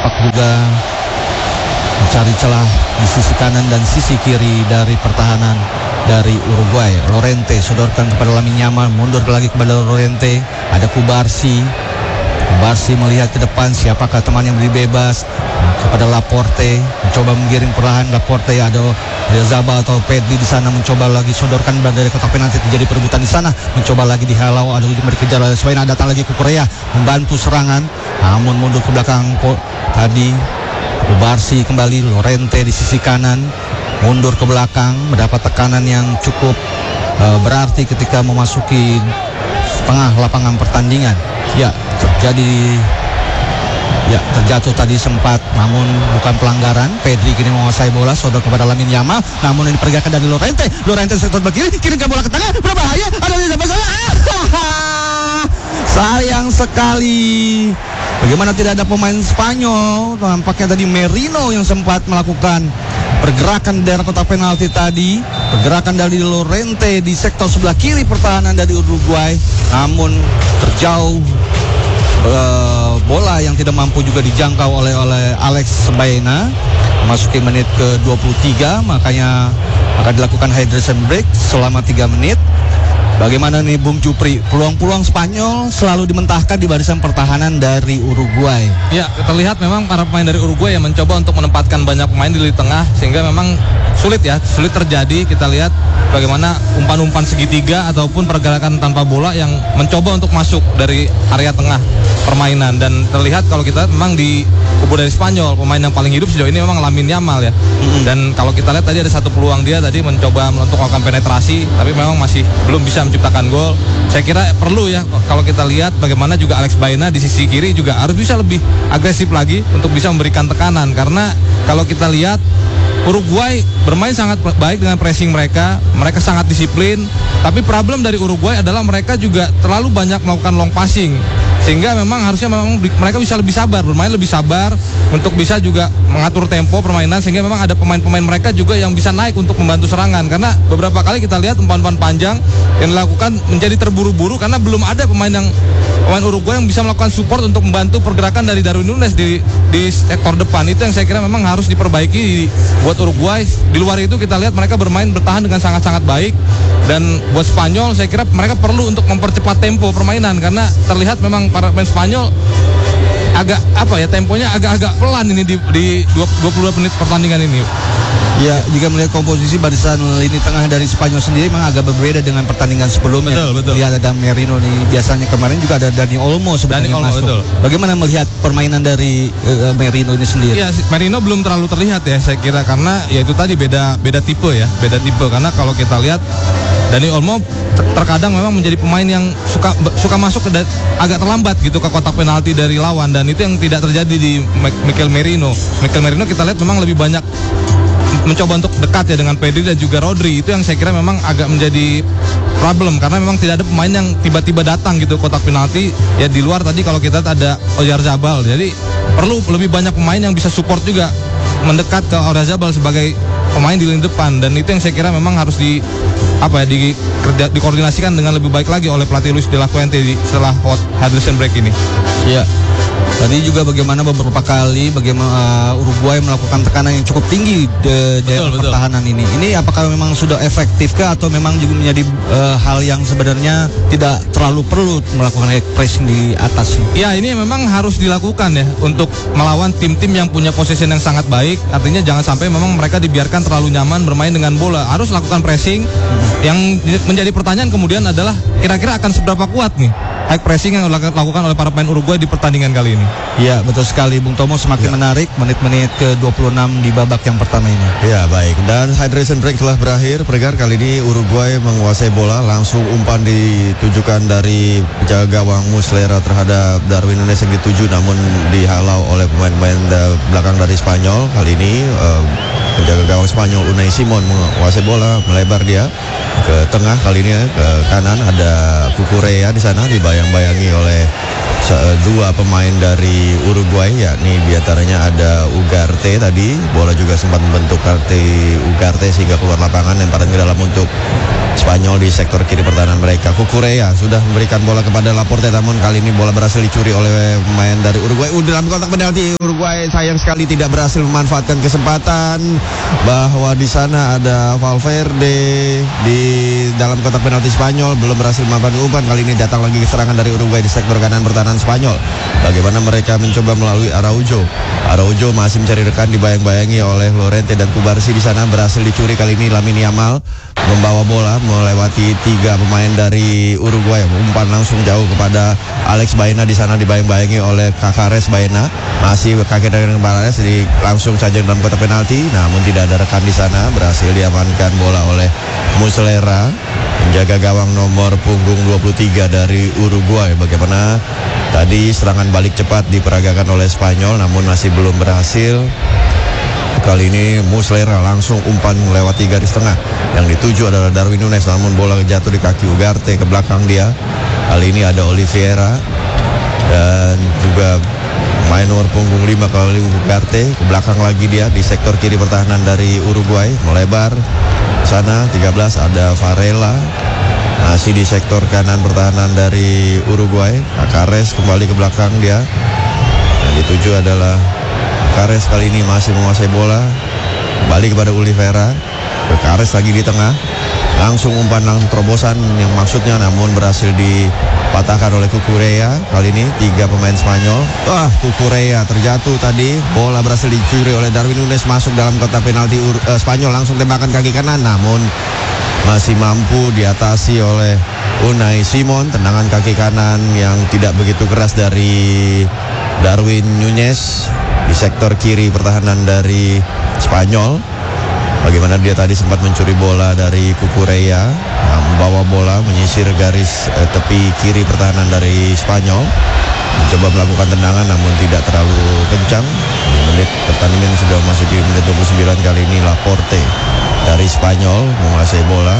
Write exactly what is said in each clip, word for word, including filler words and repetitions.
tampak juga mencari celah di sisi kanan dan sisi kiri dari pertahanan dari Uruguay. Llorente sodorkan kepada Lamine Yamal, mundur lagi kepada Llorente, ada Kubarsi. Kubarsi melihat ke depan siapakah teman yang beri bebas, kepada Laporte, mencoba menggiring perlahan. Laporte, ada Zabal atau Pedri di sana, mencoba lagi sodorkan dari kotak penalti, terjadi perebutan di sana, mencoba lagi dihalau, ada ujung dikejar oleh Spain, datang lagi ke Korea membantu serangan, namun mundur ke belakang tadi. Kubarsi kembali, Llorente di sisi kanan mundur ke belakang, mendapat tekanan yang cukup uh, berarti ketika memasuki tengah lapangan pertandingan. Ya, terjadi ya terjatuh tadi sempat, namun bukan pelanggaran. Pedri kini menguasai bola, sodor kepada Lamine Yamal, namun ini diperagakan dari Llorente. Llorente sektor kiri, kirimkan bola ke tengah, berbahaya, ada di depan sana. Sayang sekali. Bagaimana tidak ada pemain Spanyol? Tampaknya tadi Merino yang sempat melakukan pergerakan di daerah kotak penalti tadi, pergerakan dari Llorente di sektor sebelah kiri pertahanan dari Uruguay, namun terjauh. Uh, bola yang tidak mampu juga dijangkau oleh oleh Alex Baena. Memasuki menit ke dua puluh tiga, makanya akan dilakukan hydration break selama tiga menit. Bagaimana nih Bung Jupri, peluang-peluang Spanyol selalu dimentahkan di barisan pertahanan dari Uruguay. Ya, terlihat memang para pemain dari Uruguay yang mencoba untuk menempatkan banyak pemain di lini tengah, sehingga memang sulit ya, sulit terjadi. Kita lihat bagaimana umpan-umpan segitiga ataupun pergerakan tanpa bola yang mencoba untuk masuk dari area tengah permainan. Dan terlihat kalau kita memang di kubu dari Spanyol, pemain yang paling hidup sejauh ini memang Lamine Yamal ya. Mm-hmm. Dan kalau kita lihat tadi ada satu peluang dia tadi mencoba untuk melakukan penetrasi, tapi memang masih belum bisa menciptakan gol. Saya kira perlu ya, kalau kita lihat bagaimana juga Alex Baena di sisi kiri juga harus bisa lebih agresif lagi untuk bisa memberikan tekanan. Karena kalau kita lihat Uruguay bermain sangat baik dengan pressing mereka, mereka sangat disiplin. Tapi problem dari Uruguay adalah mereka juga terlalu banyak melakukan long passing, sehingga memang harusnya memang mereka bisa lebih sabar, bermain lebih sabar untuk bisa juga mengatur tempo permainan, sehingga memang ada pemain-pemain mereka juga yang bisa naik untuk membantu serangan. Karena beberapa kali kita lihat umpan-umpan panjang yang dilakukan menjadi terburu-buru karena belum ada pemain yang pemain Uruguay yang bisa melakukan support untuk membantu pergerakan dari Darwin Núñez di di sektor depan. Itu yang saya kira memang harus diperbaiki buat Uruguay. Di luar itu kita lihat mereka bermain bertahan dengan sangat-sangat baik. Dan buat Spanyol saya kira mereka perlu untuk mempercepat tempo permainan, karena terlihat memang para pemain Spanyol agak apa ya, temponya agak-agak pelan ini di, di dua puluh dua menit pertandingan ini. Ya, jika melihat komposisi barisan lini tengah dari Spanyol sendiri memang agak berbeda dengan pertandingan sebelumnya. Betul, betul. Lihat ada Merino nih, biasanya kemarin juga ada Dani Olmo sebenarnya Dani Olmo, masuk. betul. Bagaimana melihat permainan dari uh, Merino ini sendiri? Ya, Merino belum terlalu terlihat ya saya kira, karena ya itu tadi beda beda tipe ya, beda tipe. Karena kalau kita lihat Dani Olmo terkadang memang menjadi pemain yang suka suka masuk ke agak terlambat gitu ke kotak penalti dari lawan, dan itu yang tidak terjadi di Mikel Merino. Mikel Merino kita lihat memang lebih banyak mencoba untuk dekat ya dengan Pedri dan juga Rodri. Itu yang saya kira memang agak menjadi problem, karena memang tidak ada pemain yang tiba-tiba datang gitu kotak penalti. Ya di luar tadi kalau kita ada Oyarzabal, jadi perlu lebih banyak pemain yang bisa support juga mendekat ke Oyarzabal sebagai pemain di lini depan. Dan itu yang saya kira memang harus di apa ya di kerja, dikoordinasikan dengan lebih baik lagi oleh pelatih Luis de la Fuente di, setelah hydration break ini. Iya. Tadi juga bagaimana beberapa kali bagaimana uh, Uruguay melakukan tekanan yang cukup tinggi di daerah pertahanan ini. Ini apakah memang sudah efektifkah atau memang juga menjadi uh, hal yang sebenarnya tidak terlalu perlu melakukan pressing di atas? Ya, ini memang harus dilakukan ya untuk melawan tim-tim yang punya possession yang sangat baik. Artinya jangan sampai memang mereka dibiarkan terlalu nyaman bermain dengan bola. Harus lakukan pressing. Hmm. Yang menjadi pertanyaan kemudian adalah kira-kira akan seberapa kuat nih high pressing yang dilakukan oleh para pemain Uruguay di pertandingan kali ini. Ya, betul sekali Bung Tomo, semakin ya. menarik menit-menit ke dua puluh enam di babak yang pertama ini. Ya, baik. Dan hydration break telah berakhir. Pergar kali ini Uruguay menguasai bola, langsung umpan ditujukan dari penjaga gawang Muslera terhadap Darwin Núñez yang dituju, namun dihalau oleh pemain-pemain belakang dari Spanyol. Kali ini uh, penjaga gawang Spanyol Unai Simon menguasai bola, melebar dia ke tengah, kali ini ya, ke kanan ada Cucurella di sana, dibayang-bayangi oleh dua pemain dari Uruguay, yakni diantaranya ada Ugarte tadi. Bola juga sempat membentuk kartu Ugarte sehingga keluar lapangan, lemparan ke dalam untuk Spanyol di sektor kiri pertahanan mereka. Cucurella sudah memberikan bola kepada Laporte, namun kali ini bola berhasil dicuri oleh pemain dari Uruguay. Uh, dalam kotak penalti Uruguay sayang sekali tidak berhasil memanfaatkan kesempatan bahwa di sana ada Valverde di dalam kotak penalti Spanyol, belum berhasil memanfaatkan umpan. Kali ini datang lagi serangan dari Uruguay di sektor kanan pertahanan Spanyol. Bagaimana mereka mencoba melalui Araujo. Araujo masih mencari rekan, dibayang-bayangi oleh Lorente dan Kubarsi. Di sana berhasil dicuri kali ini Lamine Yamal membawa bola melewati tiga pemain dari Uruguay, umpan langsung jauh kepada Alex Baena. Di sana dibayang-bayangi oleh Cacares Baena, masih kaki dengan Cacares, di langsung saja dalam kotak penalti, namun tidak ada rekan di sana. Berhasil diamankan bola oleh Muslera, menjaga gawang nomor punggung dua puluh tiga dari Uruguay. Bagaimana tadi serangan balik cepat diperagakan oleh Spanyol, namun masih belum berhasil. Kali ini Muslera langsung umpan melewati garis tengah. Yang dituju adalah Darwin Núñez, namun bola jatuh di kaki Ugarte, ke belakang dia. Kali ini ada Oliveira dan juga main nomor punggung lima kali Ugarte. Ke belakang lagi dia di sektor kiri pertahanan dari Uruguay, melebar sana tiga belas ada Varela. Masih di sektor kanan pertahanan dari Uruguay, Cacares kembali ke belakang dia. Yang dituju adalah Cacares, kali ini masih menguasai bola, kembali kepada Oliveira. Cacares lagi di tengah, langsung umpan langsung terobosan yang maksudnya, namun berhasil dipatahkan oleh Cucurella. Kali ini tiga pemain Spanyol. Wah, Cucurella terjatuh tadi, bola berhasil dicuri oleh Darwin Núñez, masuk dalam kotak penalti uh, Spanyol. Langsung tembakan kaki kanan, namun masih mampu diatasi oleh Unai Simon. Tendangan kaki kanan yang tidak begitu keras dari Darwin Núñez di sektor kiri pertahanan dari Spanyol. Bagaimana dia tadi sempat mencuri bola dari Cucurella, nah, membawa bola menyisir garis eh, tepi kiri pertahanan dari Spanyol, mencoba melakukan tendangan namun tidak terlalu kencang. Di menit pertandingan sudah masuk di menit dua puluh sembilan. Kali ini Laporte dari Spanyol menguasai bola,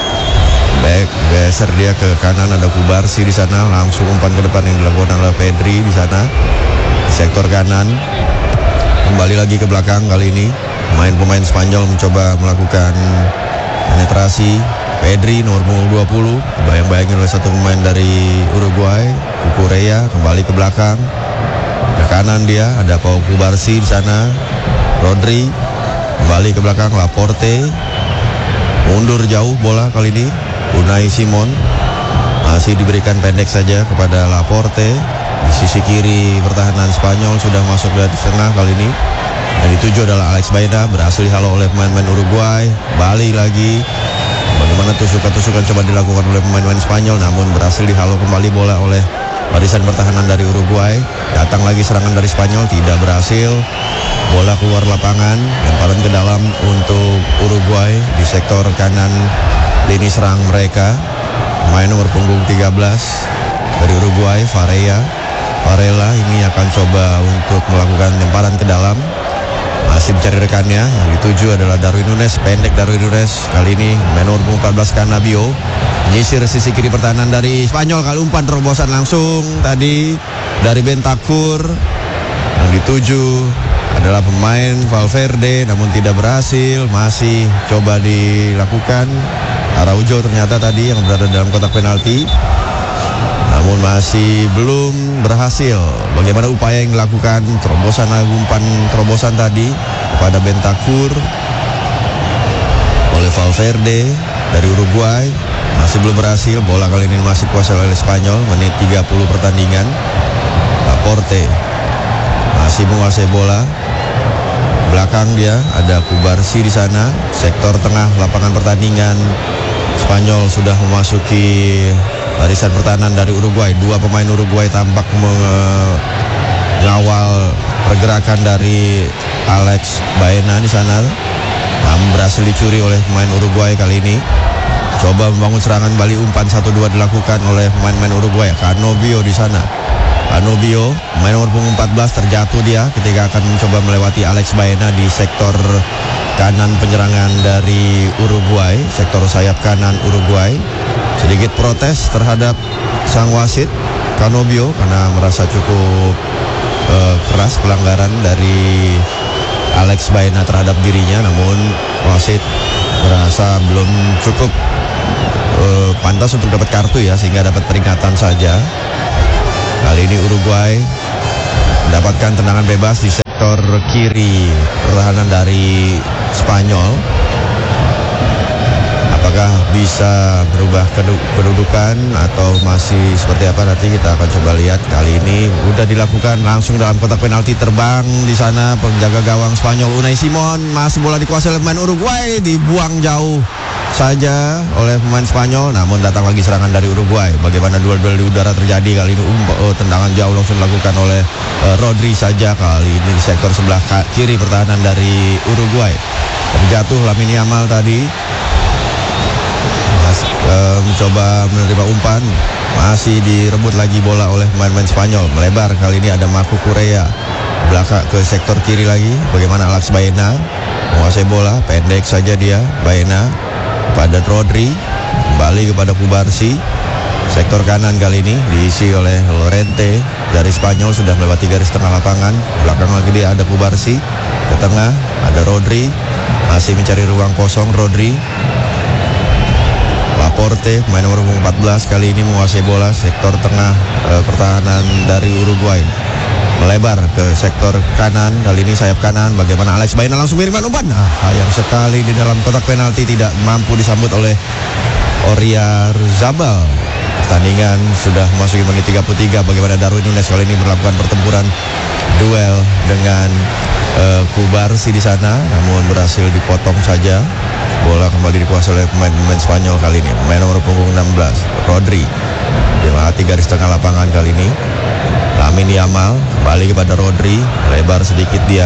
back geser dia ke kanan, ada Kubarsi di sana, langsung umpan ke depan yang dilakukan oleh Pedri di sana di sektor kanan. Kembali lagi ke belakang, kali ini pemain-pemain Spanyol mencoba melakukan penetrasi. Pedri nomor dua puluh bayang-bayangin oleh satu pemain dari Uruguay, Cucurella, kembali ke belakang. Ke kanan dia ada Pau Kubarsi di sana. Rodri kembali ke belakang, Laporte mundur jauh bola kali ini. Unai Simon masih diberikan pendek saja kepada Laporte. Di sisi kiri pertahanan Spanyol sudah masuk dari tengah kali ini. Yang dituju adalah Alex Baena, berhasil dihalau oleh pemain-pemain Uruguay. Balik lagi, bagaimana tusukan-tusukan coba dilakukan oleh pemain-pemain Spanyol, namun berhasil dihalau kembali bola oleh barisan pertahanan dari Uruguay. Datang lagi serangan dari Spanyol, tidak berhasil. Bola keluar lapangan, lemparan ke dalam untuk Uruguay di sektor kanan lini serang mereka. Pemain nomor punggung tiga belas dari Uruguay, Varela. Varela ini akan coba untuk melakukan lemparan ke dalam, masih mencari rekannya. Yang dituju adalah Darwin Núñez, pendek Darwin Núñez. Kali ini main nomor empat belas Cannavio menyisir sisi kiri pertahanan dari Spanyol. Kali umpan terobosan langsung tadi dari Bentancur. Yang dituju adalah pemain Valverde, namun tidak berhasil. Masih coba dilakukan Araujo ternyata tadi yang berada dalam kotak penalti, namun masih belum berhasil. Bagaimana upaya yang dilakukan, terobosan umpan terobosan tadi kepada Bentancur oleh Valverde dari Uruguay, masih belum berhasil. Bola kali ini masih kuasai oleh Spanyol. Menit tiga puluh pertandingan. Laporte masih menguasai bola. Belakang dia ada Kubarsi di sana. Sektor tengah lapangan pertandingan Spanyol sudah memasuki barisan pertahanan dari Uruguay. Dua pemain Uruguay tampak mengawal pergerakan dari Alex Baena di sana. Namun berhasil dicuri oleh pemain Uruguay kali ini. Coba membangun serangan balik, umpan satu dua dilakukan oleh pemain-pemain Uruguay. Cannavio di sana. Cannavio, pemain nomor punggung empat belas, terjatuh dia ketika akan mencoba melewati Alex Baena di sektor kanan penyerangan dari Uruguay, sektor sayap kanan Uruguay. Sedikit protes terhadap sang wasit Cannavio karena merasa cukup uh, keras pelanggaran dari Alex Baena terhadap dirinya, namun wasit merasa belum cukup uh, pantas untuk dapat kartu ya, sehingga dapat peringatan saja. Kali ini Uruguay mendapatkan tendangan bebas di sektor kiri pertahanan dari Spanyol. Apakah bisa berubah kedudukan atau masih seperti apa, nanti kita akan coba lihat. Kali ini udah dilakukan langsung dalam kotak penalti, terbang di sana penjaga gawang Spanyol Unai Simon, masih bola dikuasai oleh pemain Uruguay, dibuang jauh saja oleh pemain Spanyol, namun datang lagi serangan dari Uruguay. Bagaimana duel-duel di udara terjadi kali ini. Um, oh, tendangan jauh langsung dilakukan oleh uh, Rodri saja kali ini di sektor sebelah kiri pertahanan dari Uruguay. Terjatuh Lamine Yamal tadi. Mas, uh, mencoba menerima umpan, masih direbut lagi bola oleh pemain-pemain Spanyol. Melebar kali ini ada Marco Correa, belakang ke sektor kiri lagi. Bagaimana Alex Baena menguasai bola, pendek saja dia. Baena pada Rodri, kembali kepada Kubarsi. Sektor kanan kali ini diisi oleh Lorente dari Spanyol, sudah melewati garis tengah lapangan. Belakang lagi dia ada Kubarsi, ke tengah ada Rodri, masih mencari ruang kosong. Rodri, Laporte, pemain nomor empat belas kali ini menguasai bola sektor tengah e, pertahanan dari Uruguay. Melebar ke sektor kanan, kali ini sayap kanan. Bagaimana Alex Baena langsung mengirimkan umpan. Nah, sayang sekali di dalam kotak penalti, tidak mampu disambut oleh Oyarzabal. Pertandingan sudah memasuki menit tiga puluh tiga. Bagaimana Darwin Núñez kali ini melakukan pertempuran duel dengan uh, Kubarsi di sana, namun berhasil dipotong saja. Bola kembali dikuasai oleh pemain-pemain Spanyol kali ini. Pemain nomor punggung enam belas, Rodri. Dia melewati garis tengah lapangan kali ini. Lamine Yamal kembali kepada Rodri, lebar sedikit dia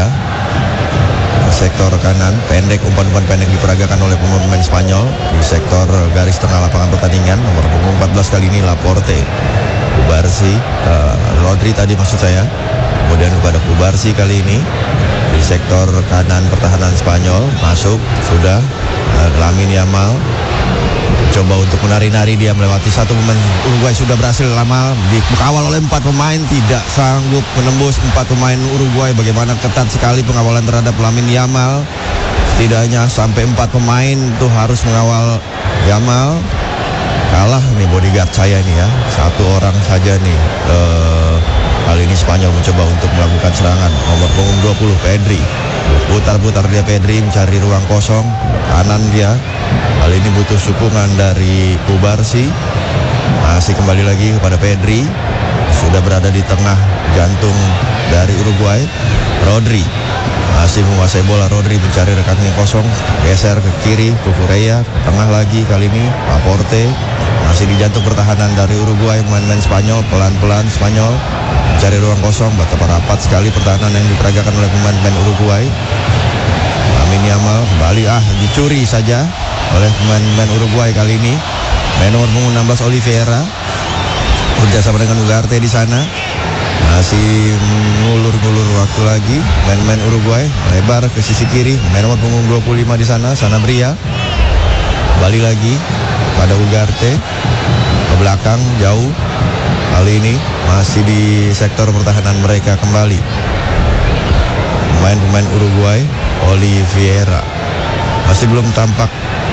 ke sektor kanan, pendek, umpan-umpan pendek diperagakan oleh pemain Spanyol di sektor garis tengah lapangan pertandingan. Nomor punggung empat belas kali ini Laporte, Kubarsi, uh, Rodri tadi maksud saya. Kemudian kepada Kubarsi kali ini di sektor kanan pertahanan Spanyol, masuk sudah uh, Lamine Yamal. Coba untuk menari-nari, dia melewati satu pemain Uruguay, sudah berhasil lama dikawal oleh empat pemain, tidak sanggup menembus empat pemain Uruguay. Bagaimana ketat sekali pengawalan terhadap Lamine Yamal. Setidaknya sampai empat pemain tuh harus mengawal Yamal. Kalah nih bodyguard saya nih ya, satu orang saja nih. Uh, kali ini Spanyol mencoba untuk melakukan serangan. Nomor punggung dua puluh Pedri, putar-putar dia Pedri mencari ruang kosong kanan dia. Kali ini butuh sukungan dari Kubarsi. Masih kembali lagi kepada Pedri, sudah berada di tengah jantung dari Uruguay. Rodri masih menguasai bola. Rodri mencari rekan yang kosong, geser ke kiri ke Correa, ke tengah lagi kali ini Laporte. Masih di jantung pertahanan dari Uruguay, pemain-pemain Spanyol. Pelan-pelan Spanyol mencari ruang kosong. Betapa rapat sekali pertahanan yang diperagakan oleh pemain-pemain Uruguay. Lamine Yamal kembali, ah dicuri saja oleh pemain-pemain Uruguay kali ini. Main nomor punggung enam belas Oliveira bekerjasama dengan Ugarte di sana. Masih ngulur-ngulur waktu lagi main-main Uruguay. Lebar ke sisi kiri, main nomor punggung dua puluh lima di sana, Sanabria. Kembali lagi pada Ugarte ke belakang jauh. Kali ini masih di sektor pertahanan mereka kembali pemain-pemain Uruguay. Oliveira masih belum tampak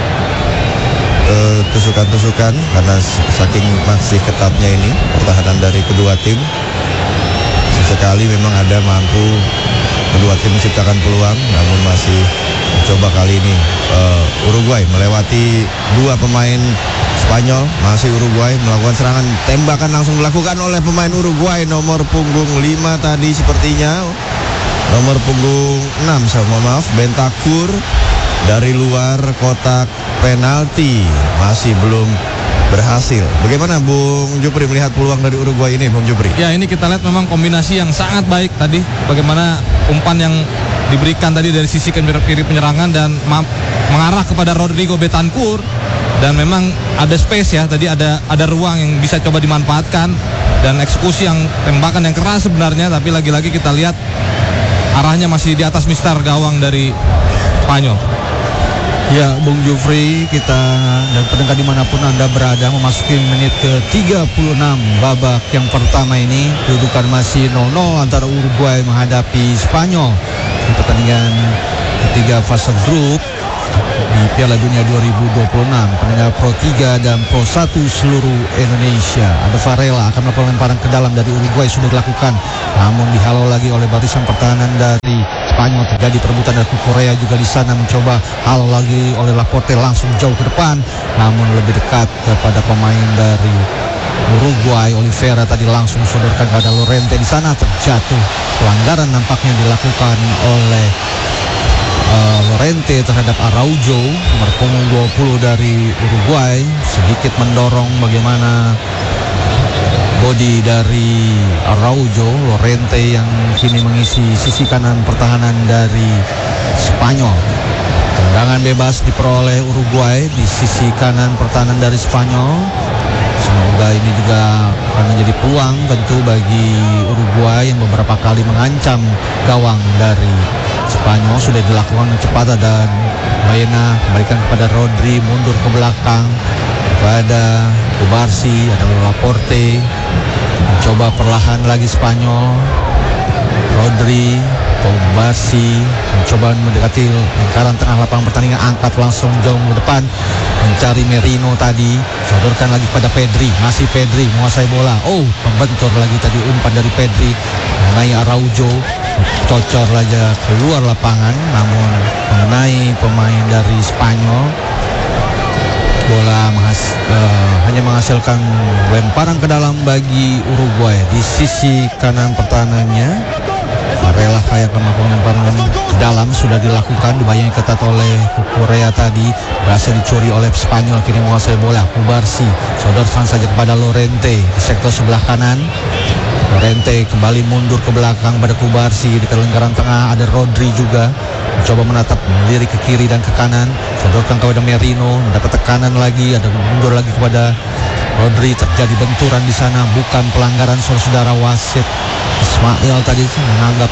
uh, tusukan-tusukan karena saking masih ketatnya ini pertahanan dari kedua tim. Sesekali memang ada mampu kedua tim menciptakan peluang, namun masih mencoba kali ini uh, Uruguay melewati dua pemain Spanyol. Masih Uruguay melakukan serangan, tembakan langsung dilakukan oleh pemain Uruguay nomor punggung lima tadi sepertinya. Nomor punggung enam, sama maaf, Bentancur dari luar kotak penalti masih belum berhasil. Bagaimana Bung Jupri melihat peluang dari Uruguay ini, Bung Jupri? Ya, ini kita lihat memang kombinasi yang sangat baik tadi. Bagaimana umpan yang diberikan tadi dari sisi kiri penyerangan dan mengarah kepada Rodrigo Bentancur, dan memang ada space ya, tadi ada ada ruang yang bisa coba dimanfaatkan, dan eksekusi yang tembakan yang keras sebenarnya, tapi lagi-lagi kita lihat arahnya masih di atas mistar gawang dari Spanyol. Ya, Bung Jufri, kita dan pendengar dimanapun Anda berada, memasuki menit ke tiga puluh enam babak yang pertama ini. Kedudukan masih nol nol antara Uruguay menghadapi Spanyol di pertandingan ketiga fase grup di Piala Dunia dua ribu dua puluh enam. Pendengar Pro tiga dan Pro satu seluruh Indonesia. Ada Varela akan melakukan lemparan ke dalam dari Uruguay, sudah dilakukan, namun dihalau lagi oleh barisan pertahanan dari Spanyol. Terjadi perebutan dari Korea juga di sana, mencoba halau lagi oleh Laporte, langsung jauh ke depan, namun lebih dekat kepada pemain dari Uruguay. Oliveira tadi langsung sodorkan kepada Lorente, di sana terjatuh. Pelanggaran nampaknya dilakukan oleh uh, Lorente terhadap Araujo, nomor punggung dua puluh dari Uruguay, sedikit mendorong bagaimana body dari Araujo. Lorente yang kini mengisi sisi kanan pertahanan dari Spanyol. Tendangan bebas diperoleh Uruguay di sisi kanan pertahanan dari Spanyol. Semoga ini juga akan menjadi peluang tentu bagi Uruguay yang beberapa kali mengancam gawang dari Spanyol. Sudah dilakukan kecepatan dan Baena kembalikan kepada Rodri, mundur ke belakang kepada Kubarsi, ada Laporte, mencoba perlahan lagi Spanyol. Rodri, Kubarsi mencoba mendekati lingkaran tengah lapangan pertandingan, angkat langsung jauh ke depan mencari Merino tadi, sodorkan lagi pada Pedri, masih Pedri menguasai bola. Oh, membentur lagi tadi umpan dari Pedri mengenai Araujo, cocor saja keluar lapangan, namun mengenai pemain dari Spanyol. Bola menghas, uh, hanya menghasilkan lemparan ke dalam bagi Uruguay. Di sisi kanan pertahanannya Varela kayak melakukan lemparan ke dalam, sudah dilakukan, dibayangi ketat oleh Korea tadi, berhasil dicuri oleh Spanyol, kini menguasai bola. Kubarsi sodorkan saja kepada Lorente di sektor sebelah kanan. Lorente kembali mundur ke belakang pada Kubarsi, di lingkaran tengah ada Rodri juga, mencoba menatap melirik ke kiri dan ke kanan, sodorkan kepada Merino, mendapat tekanan lagi, ada mundur lagi kepada Rodri. Terjadi benturan di sana, bukan pelanggaran. Saudara wasit Ismail tadi menganggap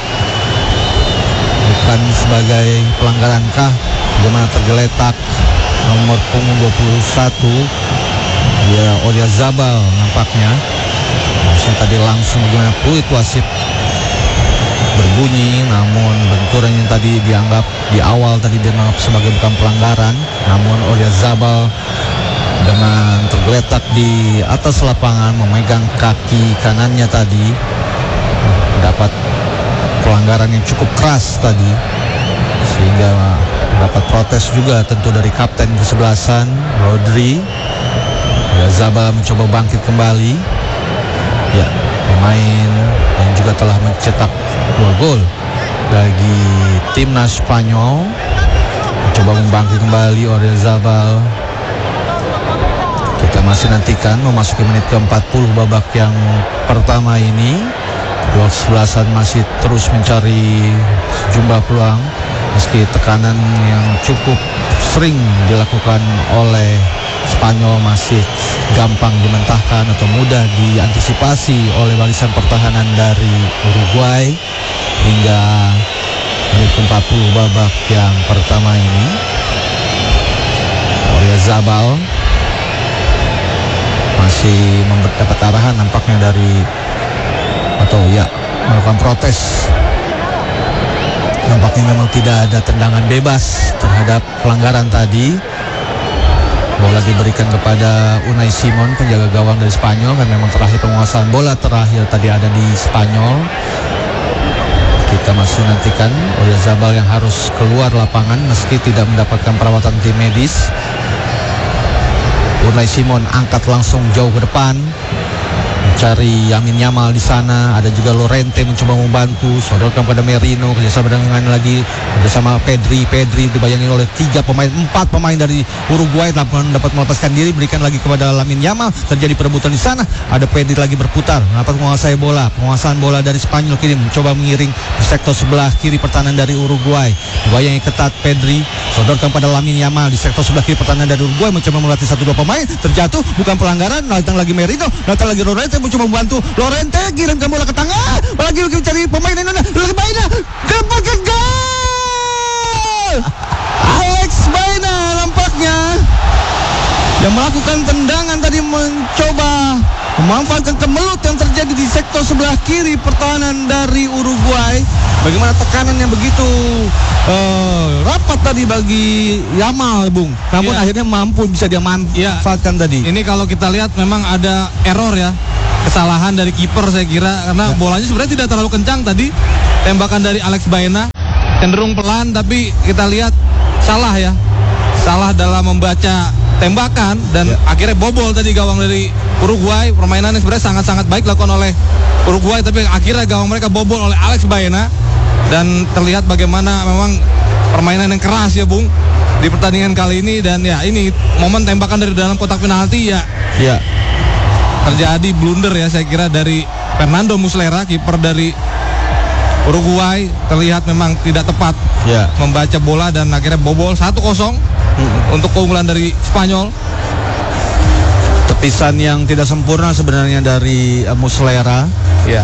bukan sebagai pelanggaran kah? Bagaimana tergeletak nomor punggung dua puluh satu ya, Oyarzabal nampaknya. Masih tadi langsung bagaimana peluit wasit berbunyi, namun benturan yang tadi dianggap di awal tadi dianggap sebagai bukan pelanggaran, namun Oyarzabal dengan tergeletak di atas lapangan memegang kaki kanannya tadi mendapat pelanggaran yang cukup keras tadi, sehingga mendapat protes juga tentu dari kapten kesebelasan Rodri. Oyarzabal mencoba bangkit kembali. Ya, pemain yang juga telah mencetak dua gol bagi timnas Spanyol mencoba membangkit kembali. Oyarzabal, kita masih nantikan memasuki menit ke empat puluh babak yang pertama ini. Dua kesebelasan masih terus mencari sejumlah peluang meski tekanan yang cukup sering dilakukan oleh Spanyol masih gampang dimentahkan atau mudah diantisipasi oleh barisan pertahanan dari Uruguay. Hingga menit ke empat puluh babak yang pertama ini, Oyarzabal masih mendapat arahan nampaknya dari, atau ya melakukan protes. Nampaknya memang tidak ada tendangan bebas terhadap pelanggaran tadi. Bola diberikan kepada Unai Simon, penjaga gawang dari Spanyol, kan memang terakhir penguasaan bola terakhir tadi ada di Spanyol. Kita masih nantikan Oyarzabal yang harus keluar lapangan meski tidak mendapatkan perawatan tim medis. Unai Simon angkat langsung jauh ke depan, mencari Yamin Yamal di sana. Ada juga Lorente mencoba membantu, sodorkan pada Merino, kerjasama dengan lagi kerjasama Pedri. Pedri dibayangi oleh tiga pemain, empat pemain dari Uruguay dapat melepaskan diri, berikan lagi kepada Yamin Yamal. Terjadi perebutan di sana. Ada Pedri lagi berputar, dapat menguasai bola. Penguasaan bola dari Spanyol kini mencoba mengiring di sektor sebelah kiri pertahanan dari Uruguay. Dibayangi ketat Pedri, sodorkan pada Yamin Yamal di sektor sebelah kiri pertahanan dari Uruguay, mencoba melatih satu dua pemain, terjatuh, bukan pelanggaran. Datang lagi Merino, datang lagi Lorente mencoba membantu. Lorente kirimkan bola ke tengah, lagi mencari pemain Indonesia. Lagi Baena, ke gol. Alex Baena nampaknya yang melakukan tendangan tadi, mencoba memanfaatkan kemelut yang terjadi di sektor sebelah kiri pertahanan dari Uruguay. Bagaimana tekanan yang begitu uh, rapat tadi bagi Yamal, Bung. Namun ya. akhirnya mampu bisa dia manfaatkan ya. tadi. Ini kalau kita lihat memang ada error ya, kesalahan dari kiper saya kira, karena ya. bolanya sebenarnya tidak terlalu kencang tadi. Tembakan dari Alex Baena cenderung pelan, tapi kita lihat salah ya, salah dalam membaca tembakan dan ya. akhirnya bobol tadi gawang dari Uruguay. Permainannya sebenarnya sangat-sangat baik dilakukan oleh Uruguay, tapi akhirnya gawang mereka bobol oleh Alex Baena. Dan terlihat bagaimana memang permainan yang keras ya, Bung, di pertandingan kali ini. Dan ya ini momen tembakan dari dalam kotak penalti ya, ya. terjadi blunder ya saya kira dari Fernando Muslera, kiper dari Uruguay. Terlihat memang tidak tepat ya. membaca bola dan akhirnya bobol satu kosong hmm. untuk keunggulan dari Spanyol. Tepisan yang tidak sempurna sebenarnya dari uh, Muslera ya,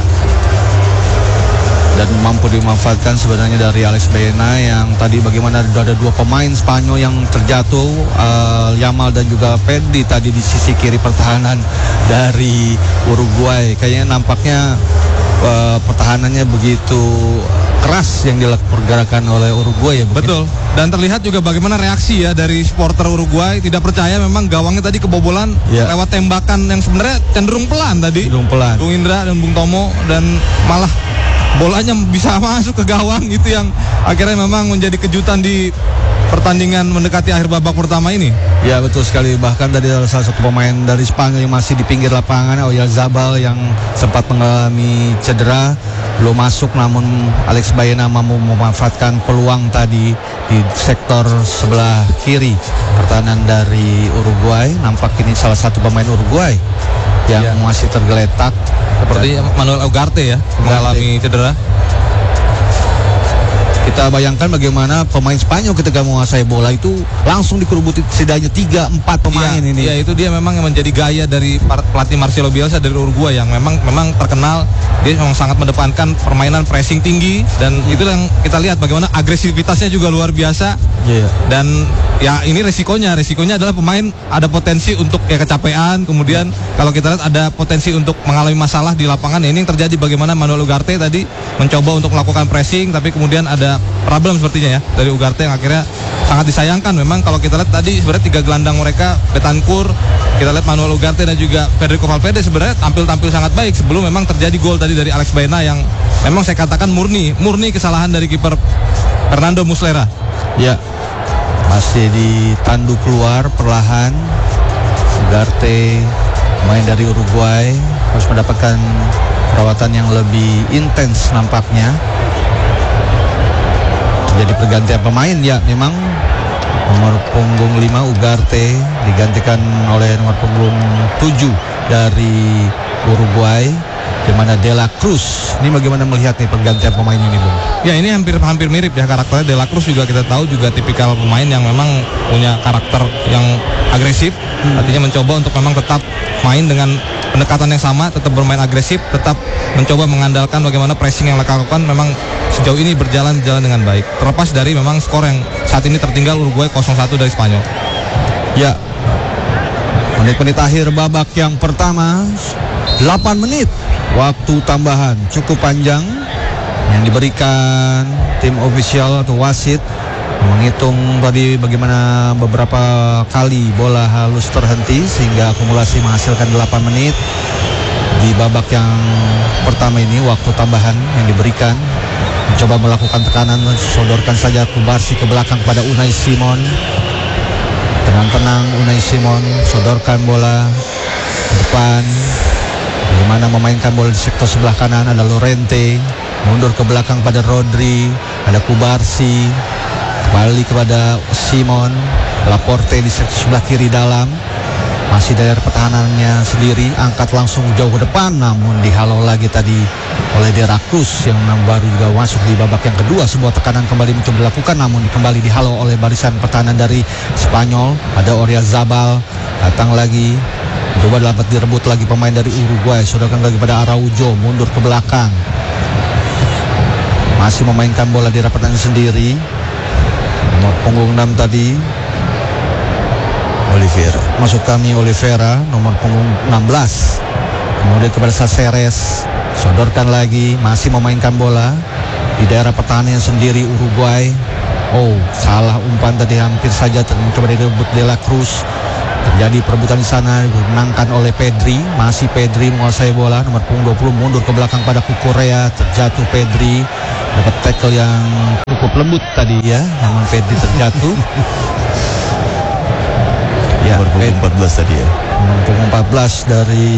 dan mampu dimanfaatkan sebenarnya dari Alex Baena yang tadi bagaimana ada dua pemain Spanyol yang terjatuh, uh, Yamal dan juga Pedri tadi di sisi kiri pertahanan dari Uruguay. Kayaknya nampaknya uh, pertahanannya begitu keras yang dilakukan pergerakan oleh Uruguay ya. Betul. Dan terlihat juga bagaimana reaksi ya dari supporter Uruguay, tidak percaya memang gawangnya tadi kebobolan ya. lewat tembakan yang sebenarnya cenderung pelan tadi. Cenderung pelan. Bung Indra dan Bung Tomo, dan malah bolanya bisa masuk ke gawang, itu yang akhirnya memang menjadi kejutan di pertandingan mendekati akhir babak pertama ini. Ya betul sekali, bahkan tadi salah satu pemain dari Spanyol yang masih di pinggir lapangan, Oyarzabal, yang sempat mengalami cedera belum masuk, namun Alex Baena mampu memanfaatkan peluang tadi di sektor sebelah kiri pertahanan dari Uruguay. Nampak ini salah satu pemain Uruguay yang ya. masih tergeletak seperti Manuel Ugarte ya, mengalami cedera. Kita bayangkan bagaimana pemain Spanyol ketika menguasai bola itu langsung dikerubuti setidaknya tiga empat pemain ya, ini. Ya itu dia memang yang menjadi gaya dari pelatih Marcelo Bielsa dari Uruguay, yang memang memang terkenal dia memang sangat mendepankan permainan pressing tinggi, dan hmm. itu yang kita lihat bagaimana agresivitasnya juga luar biasa. Yeah. Dan ya ini resikonya, resikonya adalah pemain ada potensi untuk ya kecapean, kemudian yeah. kalau kita lihat ada potensi untuk mengalami masalah di lapangan. Ya, ini yang terjadi bagaimana Manuel Ugarte tadi mencoba untuk melakukan pressing, tapi kemudian ada problem sepertinya ya dari Ugarte yang akhirnya sangat disayangkan. Memang kalau kita lihat tadi sebenarnya tiga gelandang mereka, Betancourt, kita lihat Manuel Ugarte dan juga Federico Valverde sebenarnya tampil-tampil sangat baik sebelum memang terjadi gol tadi dari Alex Baena yang memang saya katakan murni murni kesalahan dari kiper Fernando Muslera. Ya, masih ditandu keluar perlahan. Ugarte, main dari Uruguay, harus mendapatkan perawatan yang lebih intens nampaknya. Jadi pergantian pemain ya, memang nomor punggung lima Ugarte digantikan oleh nomor punggung tujuh dari Uruguay, di mana De La Cruz. Ini bagaimana melihat nih pergantian pemain ini, Bung? Ya ini hampir hampir mirip ya karakternya. De La Cruz juga kita tahu juga tipikal pemain yang memang punya karakter yang agresif. Hmm. Artinya mencoba untuk memang tetap main dengan pendekatan yang sama, tetap bermain agresif, tetap mencoba mengandalkan bagaimana pressing yang dilakukan memang sejauh ini berjalan jalan dengan baik. Terlepas dari memang skor yang saat ini tertinggal Uruguay nol satu dari Spanyol. Ya. Menit-menit akhir babak yang pertama, delapan menit waktu tambahan cukup panjang yang diberikan tim ofisial atau wasit menghitung tadi bagaimana beberapa kali bola halus terhenti sehingga akumulasi menghasilkan delapan menit di babak yang pertama ini. Waktu tambahan yang diberikan, mencoba melakukan tekanan, sodorkan saja Kubarsi ke belakang pada Unai Simon. Tenang-tenang Unai Simon sodorkan bola ke depan. Bagaimana memainkan bola di sektor sebelah kanan, ada Llorente, mundur ke belakang pada Rodri, ada Kubarsi, kembali kepada Simon, Laporte di sektor sebelah kiri dalam, masih dari pertahanannya sendiri, angkat langsung jauh ke depan, namun dihalau lagi tadi oleh De La Cruz yang baru juga masuk di babak yang kedua. Sebuah tekanan kembali mencoba dilakukan, namun kembali dihalau oleh barisan pertahanan dari Spanyol. Ada Oyarzabal datang lagi, coba dapat direbut lagi pemain dari Uruguay, sodorkan lagi pada Araujo, mundur ke belakang, masih memainkan bola di pertahanan sendiri. Nomor punggung enam tadi Oliveira, masuk kami Oliveira, nomor punggung enam belas kemudian kepada Saceres, sodorkan lagi, masih memainkan bola di daerah pertahanan sendiri Uruguay. Oh, salah umpan tadi, hampir saja mencoba direbut De La Cruz. Terjadi perebutan di sana, dimenangkan oleh Pedri. Masih Pedri menguasai bola, nomor punggung dua puluh mundur ke belakang pada Kukurea. Terjatuh Pedri, dapat tackle yang cukup lembut tadi ya, namun Pedri terjatuh. Ya, Nomor punggung Ped- empat belas tadi ya. nomor punggung empat belas dari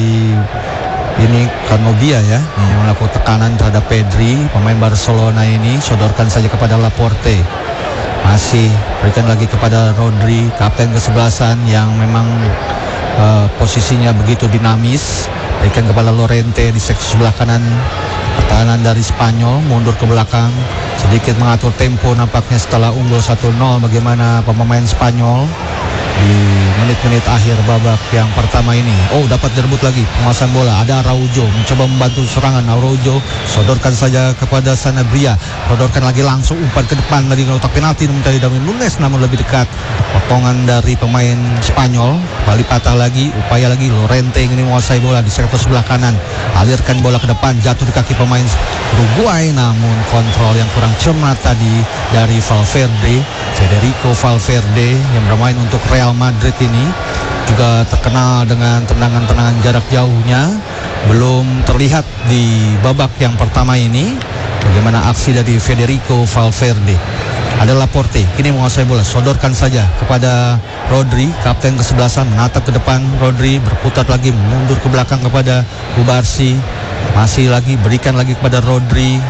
ini Canobia ya, hmm. yang melakukan tekanan terhadap Pedri, pemain Barcelona ini. Sodorkan saja kepada Laporte, masih berikan lagi kepada Rodri, kapten kesebelasan yang memang uh, posisinya begitu dinamis. Berikan kepada Lorente di seksi sebelah kanan pertahanan dari Spanyol, mundur ke belakang, sedikit mengatur tempo nampaknya setelah unggul satu nol. Bagaimana pemain Spanyol di menit-menit akhir babak yang pertama ini. Oh, dapat direbut lagi penguasaan bola. Ada Araujo mencoba membantu serangan. Araujo sodorkan saja kepada Sanabria, sodorkan lagi langsung umpan ke depan dari kotak penalti mencari Darwin Nunes, namun lebih dekat. Potongan dari pemain Spanyol, balik patah lagi, upaya lagi Lorente yang ini menguasai bola di sektor sebelah kanan, alirkan bola ke depan, jatuh di kaki pemain Uruguay, namun kontrol yang kurang cermat tadi dari Valverde, Federico Valverde yang bermain untuk Real Madrid ini, juga terkenal dengan tendangan-tendangan jarak jauhnya. Belum terlihat di babak yang pertama ini bagaimana aksi dari Federico Valverde. Ada Laporte, kini menguasai bola, sodorkan saja kepada Rodri, kapten kesebelasan, menatap ke depan. Rodri berputar lagi, mundur ke belakang kepada Kubarsi, masih lagi berikan lagi kepada Rodri,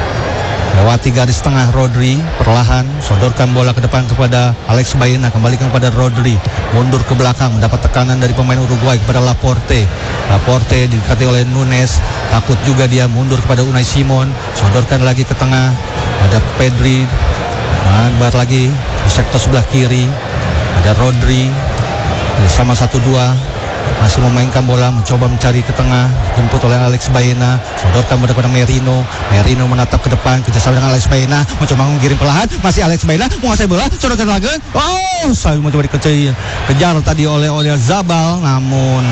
lewati garis tengah Rodri, perlahan sodorkan bola ke depan kepada Alex Baena, kembalikan kepada Rodri, mundur ke belakang, mendapat tekanan dari pemain Uruguay kepada Laporte. Laporte didekati oleh Nunes, takut juga dia, mundur kepada Unai Simon, sodorkan lagi ke tengah, ada Pedri, Akbar lagi di sektor sebelah kiri, ada Rodri sama satu dua, masih memainkan bola, mencoba mencari ke tengah, jemput oleh Alex Baena, sodorkan kepada Merino. Merino menatap ke depan, kerjasama dengan Alex Baena, mencoba mengirim perlahan, masih Alex Baena menguasai bola, sodorkan lagi. Oh, saya mencoba dikejar kejar tadi oleh oleh Zabal, namun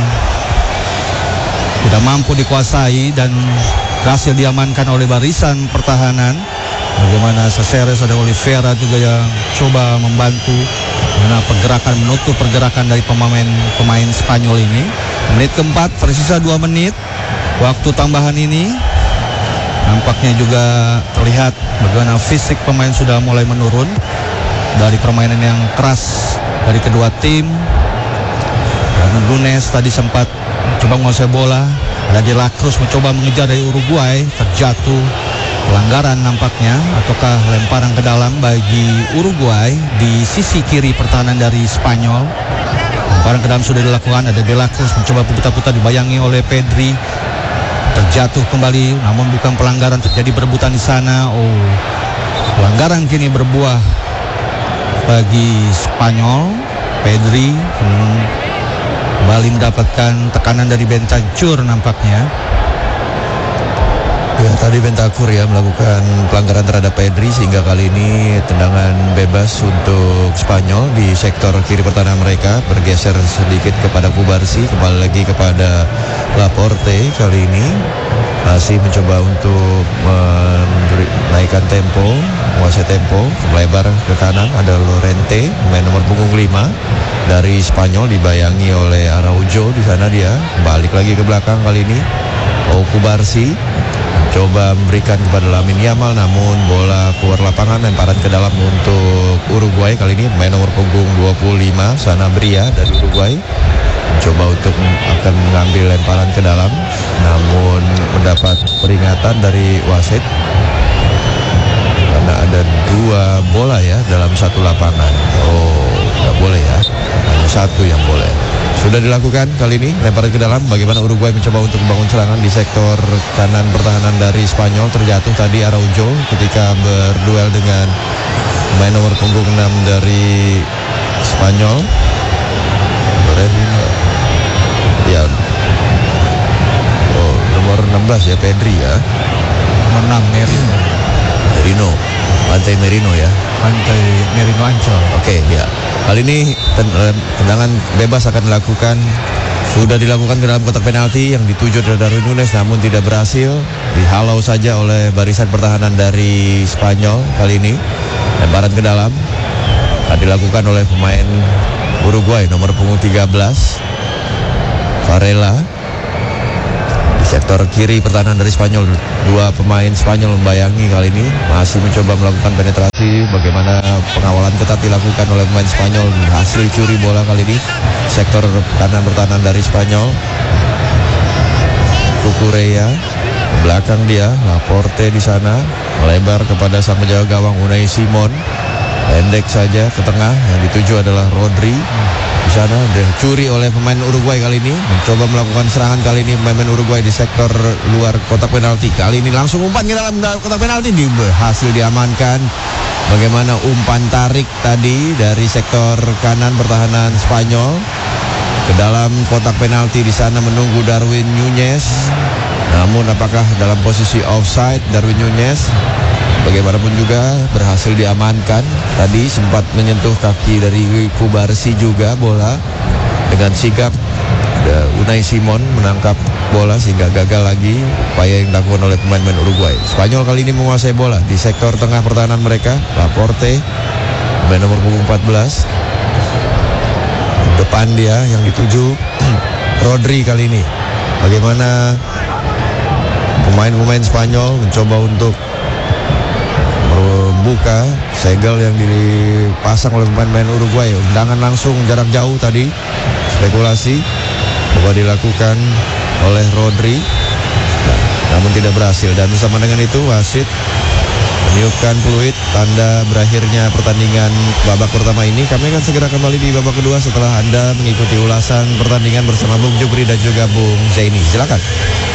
tidak mampu dikuasai dan berhasil diamankan oleh barisan pertahanan. Bagaimana Saceres, ada Oliveira juga yang coba membantu karena pergerakan, menutup pergerakan dari pemain pemain Spanyol ini. Menit keempat, tersisa dua menit waktu tambahan ini. Nampaknya juga terlihat bagaimana fisik pemain sudah mulai menurun dari permainan yang keras dari kedua tim. Dan Nunes tadi sempat coba menguasai bola. Ada De La Cruz mencoba mengejar dari Uruguay, terjatuh. Pelanggaran nampaknya, ataukah lemparan ke dalam bagi Uruguay di sisi kiri pertahanan dari Spanyol. Lemparan ke dalam sudah dilakukan, ada De La Cruz mencoba putar-putar, dibayangi oleh Pedri, terjatuh kembali, namun bukan pelanggaran, terjadi berebutan di sana. Oh, pelanggaran kini berbuah bagi Spanyol. Pedri hmm, kembali mendapatkan tekanan dari Bentancur nampaknya. Ya, tadi Bentancur ya melakukan pelanggaran terhadap Pedri, sehingga kali ini tendangan bebas untuk Spanyol di sektor kiri pertahanan mereka, bergeser sedikit kepada Kubarsi, kembali lagi kepada Laporte. Kali ini masih mencoba untuk menaikkan tempo, menguasai tempo, melebar ke kanan. Ada Lorente, pemain nomor punggung lima dari Spanyol, dibayangi oleh Araujo. Di sana dia balik lagi ke belakang kali ini. Oh, Kubarsi coba memberikan kepada Lamine Yamal, namun bola keluar lapangan, lemparan ke dalam untuk Uruguay. Kali ini pemain nomor punggung dua puluh lima Sanabria dari Uruguay mencoba untuk akan mengambil lemparan ke dalam, namun mendapat peringatan dari wasit karena ada dua bola ya dalam satu lapangan. Oh, nggak boleh ya, hanya satu yang boleh. Sudah dilakukan kali ini, lemparan ke dalam. Bagaimana Uruguay mencoba untuk membangun serangan di sektor kanan pertahanan dari Spanyol. Terjatuh tadi Araujo ketika berduel dengan pemain nomor punggung enam dari Spanyol. Ya, oh, nomor enam belas ya, Pedri ya. Nomor enam Merino. Merino, Pantai Merino ya. Pantai Merino Ancol. Oke, ya. Kali ini ten- tendangan bebas akan dilakukan Sudah dilakukan ke dalam kotak penalti yang dituju oleh Darwin Nunes, namun tidak berhasil. Dihalau saja oleh barisan pertahanan dari Spanyol kali ini. Lemparan ke dalam akan dilakukan oleh pemain Uruguay nomor punggung tiga belas Varela. Di sektor kiri pertahanan dari Spanyol, dua pemain Spanyol membayangi kali ini, masih mencoba melakukan penetrasi. Bagaimana pengawalan ketat dilakukan oleh pemain Spanyol, hasil curi bola kali ini. Sektor kanan pertahanan dari Spanyol, Cucurella belakang dia, Laporte di sana melebar kepada sang penjaga gawang Unai Simon, pendek saja ke tengah, yang dituju adalah Rodri. Di sana dicuri oleh pemain Uruguay kali ini, mencoba melakukan serangan kali ini pemain Uruguay di sektor luar kotak penalti. Kali ini langsung umpan ke dalam kotak penalti, berhasil diamankan. Bagaimana umpan tarik tadi dari sektor kanan pertahanan Spanyol ke dalam kotak penalti. Di sana menunggu Darwin Núñez. Namun apakah dalam posisi offside Darwin Núñez? Bagaimanapun juga berhasil diamankan. Tadi sempat menyentuh kaki dari Kubarsi juga bola. Dengan sigap Unai Simon menangkap bola sehingga gagal lagi upaya yang dilakukan oleh pemain-pemain Uruguay. Spanyol kali ini menguasai bola di sektor tengah pertahanan mereka. Laporte, pemain nomor punggung empat belas. Depan dia yang dituju Rodri kali ini. Bagaimana pemain-pemain Spanyol mencoba untuk membuka segel yang dipasang oleh pemain-pemain Uruguay. Tendangan langsung jarak jauh tadi, spekulasi coba dilakukan oleh Rodri, namun tidak berhasil. Dan bersama dengan itu wasit meniupkan peluit tanda berakhirnya pertandingan babak pertama ini. Kami akan segera kembali di babak kedua setelah Anda mengikuti ulasan pertandingan bersama Bung Jupri dan juga Bung Zaini. Silakan.